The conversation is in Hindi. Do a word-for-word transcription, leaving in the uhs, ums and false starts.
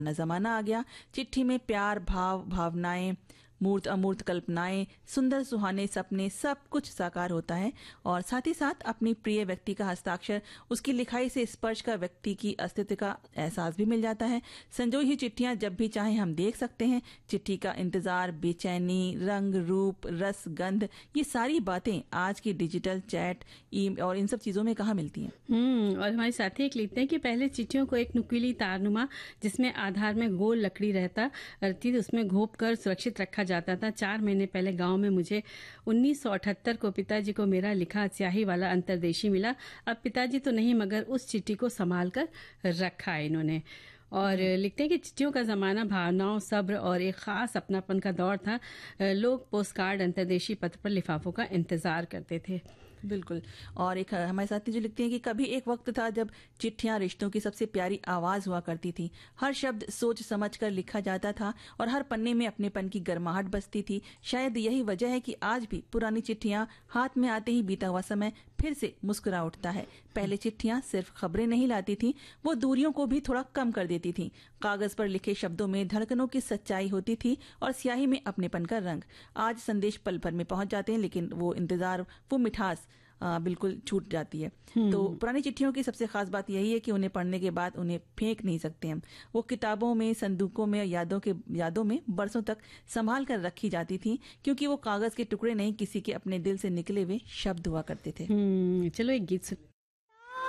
न जमाना आ गया। चिट्ठी में प्यार, भाव, भावनाएं, मूर्त अमूर्त कल्पनाएं, सुंदर सुहाने सपने, सब कुछ साकार होता है। और साथ ही साथ अपनी प्रिय व्यक्ति का हस्ताक्षर, उसकी लिखाई से स्पर्श का व्यक्ति की अस्तित्व का एहसास भी मिल जाता है। संजोई हुई चिट्ठियां जब भी चाहे हम देख सकते हैं। चिट्ठी का इंतजार, बेचैनी, रंग, रूप, रस, गंध, ये सारी बातें आज की डिजिटल चैट ई और इन सब चीजों में कहाँ मिलती हैं। हम्म और हमारे साथी एक लिखते हैं कि पहले चिट्ठियों को एक नुकीली तारनुमा, जिसमें आधार में गोल लकड़ी रहता रहती, उसमें घोप कर सुरक्षित रखा जाता था। चार महीने पहले गांव में मुझे उन्नीस सौ अठहत्तर को पिताजी को मेरा लिखा स्याही वाला अंतर्देशी मिला। अब पिताजी तो नहीं, मगर उस चिट्ठी को संभाल कर रखा है इन्होंने। और लिखते हैं कि चिट्ठियों का जमाना भावनाओं, सब्र और एक खास अपनापन का दौर था। लोग पोस्ट कार्ड, अंतर्देशी पत्र पर लिफाफों का इंतजार करते थे। बिल्कुल। और एक हमारे साथी जो लिखते हैं कि कभी एक वक्त था जब चिट्ठियां रिश्तों की सबसे प्यारी आवाज हुआ करती थी। हर शब्द सोच समझ कर लिखा जाता था और हर पन्ने में अपनेपन की गर्माहट बसती थी। शायद यही वजह है कि आज भी पुरानी चिट्ठियां हाथ में आते ही बीता हुआ समय फिर से मुस्कुरा उठता है। पहले चिट्ठियां सिर्फ खबरें नहीं लाती थी, वो दूरियों को भी थोड़ा कम कर देती थी। कागज पर लिखे शब्दों में धड़कनों की सच्चाई होती थी और स्याही में अपनेपन का रंग। आज संदेश पल भर में पहुंच जाते हैं, लेकिन वो इंतजार, वो मिठास आ, बिल्कुल छूट जाती है। तो पुरानी चिट्ठियों की सबसे खास बात यही है कि उन्हें पढ़ने के बाद उन्हें फेंक नहीं सकते हम। वो किताबों में, संदूकों में, यादों के यादों में बरसों तक संभाल कर रखी जाती थी, क्योंकि वो कागज के टुकड़े नहीं, किसी के अपने दिल से निकले हुए शब्द हुआ करते थे। चलो एक गीत सुन।